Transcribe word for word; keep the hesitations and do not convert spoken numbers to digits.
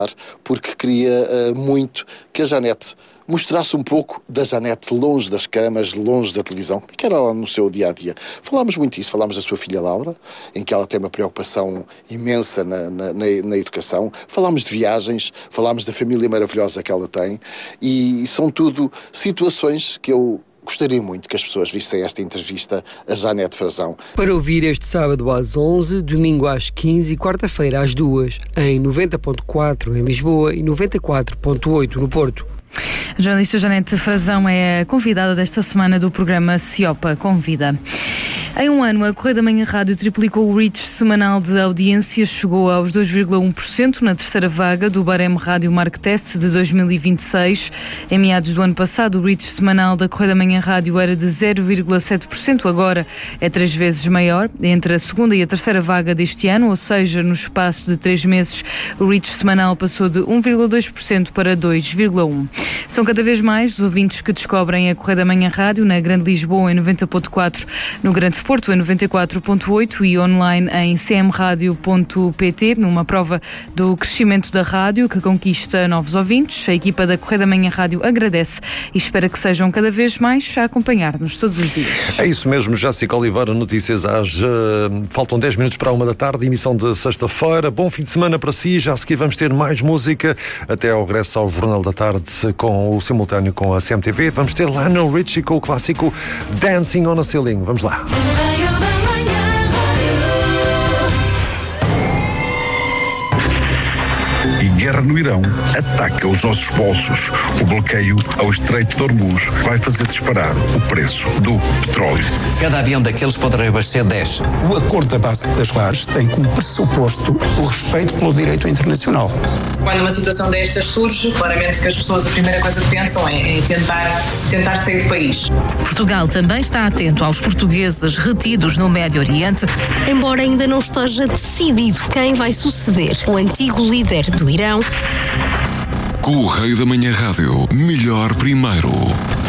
porque queria uh, muito que a Janete mostrasse um pouco da Janete longe das camas, longe da televisão, que era no seu dia-a-dia. Falámos muito disso, falámos da sua filha Laura, em que ela tem uma preocupação imensa na, na, na, na educação, falámos de viagens, falámos da família maravilhosa que ela tem, e são tudo situações que eu gostaria muito que as pessoas vissem esta entrevista a Janete Frazão. Para ouvir este sábado às onze, domingo às quinze e quarta-feira às duas, em noventa ponto quatro em Lisboa e noventa e quatro ponto oito no Porto. A jornalista Janete Frazão é a convidada desta semana do programa Ciopa Convida. Em um ano, a Correio da Manhã Rádio triplicou o reach semanal de audiências, chegou aos dois vírgula um por cento na terceira vaga do Baremo Rádio Marktest de dois mil e vinte e seis. Em meados do ano passado, o reach semanal da Correio da Manhã Rádio era de zero vírgula sete por cento, agora é três vezes maior. Entre a segunda e a terceira vaga deste ano, ou seja, no espaço de três meses, o reach semanal passou de um vírgula dois por cento para dois vírgula um por cento. São cada vez mais os ouvintes que descobrem a Correio da Manhã Rádio na Grande Lisboa em noventa ponto quatro, no Grande Porto em noventa e quatro ponto oito e online em c m radio ponto p t, numa prova do crescimento da rádio que conquista novos ouvintes. A equipa da Correio da Manhã Rádio agradece e espera que sejam cada vez mais a acompanhar-nos todos os dias. É isso mesmo, Jéssica Oliveira, notícias às... Uh, faltam dez minutos para a uma da tarde, emissão de sexta-feira. Bom fim de semana para si, já a seguir vamos ter mais música, até ao regresso ao Jornal da Tarde com o simultâneo com a C M T V. Vamos ter Lionel Richie com o clássico Dancing on a Ceiling. Vamos lá. Guerra no Irão ataca os nossos bolsos. O bloqueio ao Estreito de Hormuz vai fazer disparar o preço do petróleo. Cada avião daqueles pode reabastecer dez. O acordo da base das lajes tem como pressuposto o respeito pelo direito internacional. Quando uma situação destas surge, claramente que as pessoas a primeira coisa que pensam é, é tentar, tentar sair do país. Portugal também está atento aos portugueses retidos no Médio Oriente. Embora ainda não esteja decidido quem vai suceder o antigo líder do Irão. Correio da Manhã Rádio, melhor primeiro.